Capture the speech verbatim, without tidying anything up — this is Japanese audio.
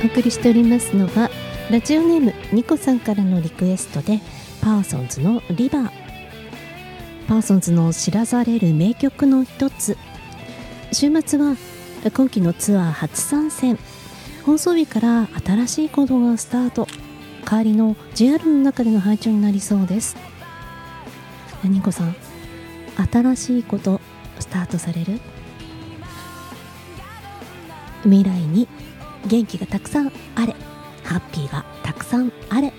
お送りしておりますのはラジオネームニコさんからのリクエストでパーソンズのリバー。パーソンズの知らざれる名曲の一つ。週末は今期のツアー初参戦。放送日から新しい行動がスタート。代わりの ジェイアール の中での配置になりそうです。ニコさん、新しいことスタートされる？未来に元気がたくさんあれ、ハッピーがたくさんあれ。